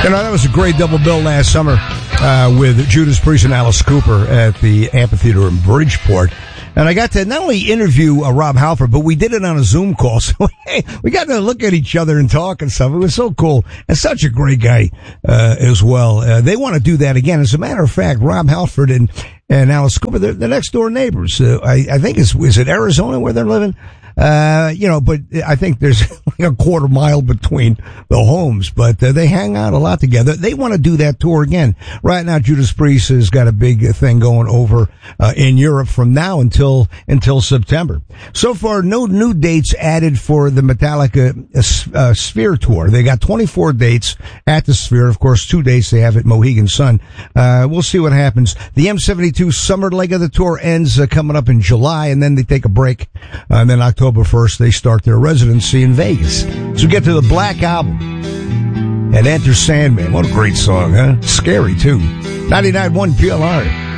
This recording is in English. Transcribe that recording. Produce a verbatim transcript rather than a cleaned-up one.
You know, that was a great double bill last summer uh, with Judas Priest and Alice Cooper at the amphitheater in Bridgeport. And I got to not only interview uh, Rob Halford, but we did it on a Zoom call. So hey, we got to look at each other and talk and stuff. It was so cool. And such a great guy uh, as well. Uh, they want to do that again. As a matter of fact, Rob Halford and, and Alice Cooper, they're, they're next door neighbors. Uh, I, I think it's, is it Arizona where they're living? Uh, you know, but I think there's like a quarter mile between the homes, but uh, they hang out a lot together. They want to do that tour again. Right now, Judas Priest has got a big thing going over, uh, in Europe from now until, until September. So far, no new dates added for the Metallica uh, uh, Sphere tour. They got twenty-four dates at the Sphere. Of course, two dates they have at Mohegan Sun. Uh, we'll see what happens. The M seventy-two summer leg of the tour ends uh, coming up in July, and then they take a break, uh, and then October October first, they start their residency in Vegas. So get to the Black Album and Enter Sandman. What a great song, huh? Scary, too. ninety-nine point one P L R.